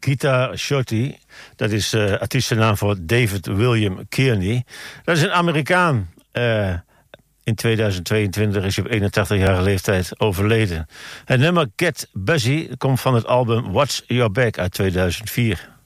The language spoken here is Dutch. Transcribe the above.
Guitar Shorty. Dat is artiestennaam voor David William Kearney. Dat is een Amerikaan. In 2022 is hij op 81-jarige leeftijd overleden. Het nummer Get Busy komt van het album Watch Your Back uit 2004.